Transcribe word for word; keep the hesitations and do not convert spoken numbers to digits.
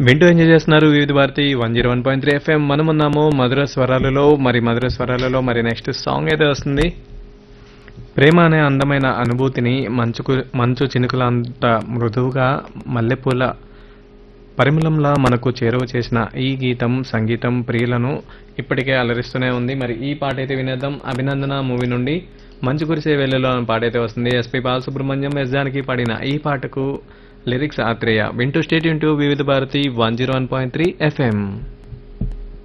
వింటూ ఎంజాయ్ చేస్తున్నారు వివిధ Bharati one zero one point three FM. మనమున్నాము మధుర స్వరాలలో. మరి మధుర స్వరాలలో మరి నెక్స్ట్ సాంగ్ అయితే వస్తుంది. ప్రేమ అనే అందమైన అనుభూతిని మంచుకు మంచు చినుకులంత మృదువుగా మల్లెపూల పరిమళంలా మనకు చేరువ చేసిన ఈ గీతం సంగీతం ప్రియులను ఇప్పటికే అలరిస్తూనే ఉంది. మరి ఈ పాట అయితే వినేద్దాం. అభినందన మూవీ నుండి మంచు కురిసే వేళలో అనే పాట అయితే వస్తుంది. ఎస్పి బాలసుబ్రహ్మణ్యం ఎస్ జానకి పాడిన ఈ పాటకు లిరిక్స్ ఆత్రేయ. వింటూ స్టేట్ ఇంటూ వివిధ Bharati one zero one point three FM.